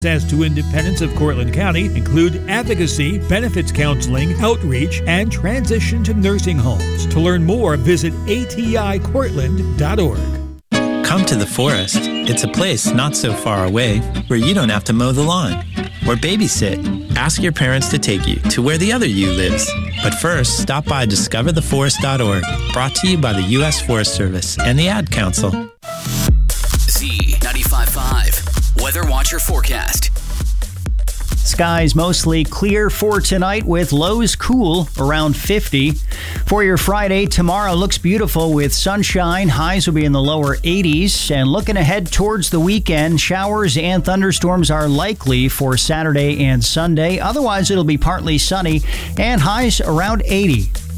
As to Independence of Cortland County include advocacy, benefits counseling, outreach, and transition to nursing homes. To learn more, visit aticortland.org. Come to the forest. It's a place not so far away where you don't have to mow the lawn or babysit. Ask your parents to take you to where the other you lives. But first, stop by discovertheforest.org. Brought to you by the U.S. Forest Service and the Ad Council. Z95.5 Weather Watcher Forecast. Skies mostly clear for tonight with lows cool around 50. For your Friday, tomorrow looks beautiful with sunshine. Highs will be in the lower 80s. And looking ahead towards the weekend, showers and thunderstorms are likely for Saturday and Sunday. Otherwise, it'll be partly sunny and highs around 80.